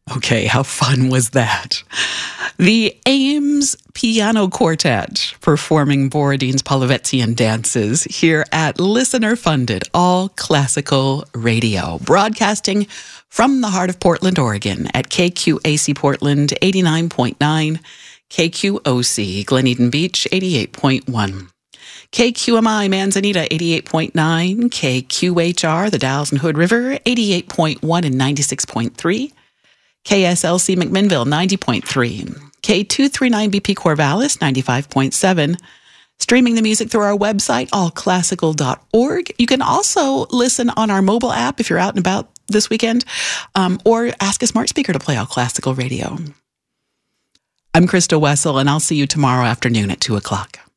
Okay, how fun was that? The Ames Piano Quartet performing Borodine's Polovetzian dances here at listener-funded all classical radio, broadcasting from the heart of Portland, Oregon at KQAC Portland 89.9, KQOC Glen Eden Beach 88.1. KQMI Manzanita 88.9, KQHR the Dalles and Hood River 88.1 and 96.3, KSLC McMinnville 90.3, K239BP Corvallis 95.7, streaming the music through our website, allclassical.org. You can also listen on our mobile app if you're out and about this weekend, or ask a smart speaker to play All Classical Radio. I'm Krista Wessel, and I'll see you tomorrow afternoon at 2 o'clock.